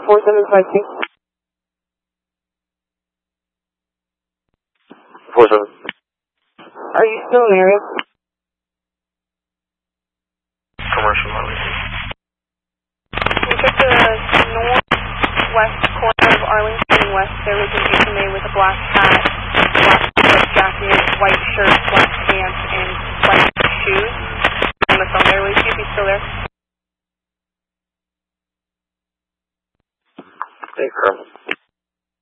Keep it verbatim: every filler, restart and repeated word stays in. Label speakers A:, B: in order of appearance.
A: four seven five two.
B: four seven.
A: Are you still in the area?
B: Commercial highway.
C: We took the northwest corner of Arlington and West. There was an H M A with a black hat, black jacket, white shirt, black pants, and white shoes. On the phone there, will you see if he's still there?
B: Take care.